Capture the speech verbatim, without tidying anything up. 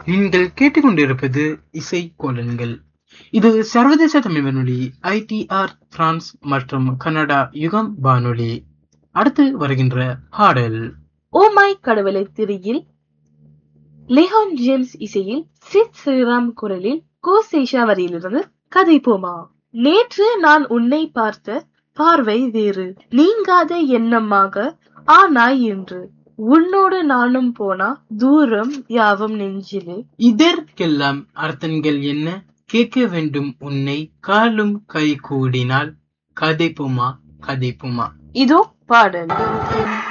நீங்கள் கேட்டுக்கொண்டிருப்பது இசை கோலன்கள். இது சர்வதேச தமிழ் வானொலி ஐடிஆர் பிரான்ஸ் மற்றும் கனடா யுகம் வானொலி. அடுத்து வருகின்ற பாடல் ஓ மை கடவுளை திரியில் லிஹான் ஜேம்ஸ் இசையில் சித் ஸ்ரீராம் குரலில் கோ சேஷா வரியிலிருந்து கதை போமா. நேற்று நான் உன்னை பார்த்த பார்வை வேறு, நீங்காத எண்ணமாக ஆனாய் என்று. உன்னோடு நானும் போனா தூரம் யாவும் நெஞ்சிலே. இதற்கெல்லாம் அர்த்தங்கள் என்ன? கேட்க வேண்டும் உன்னை, காலும் கை கூடினால் கதைப்புமா கதைப்புமா. இதோ பாடல்.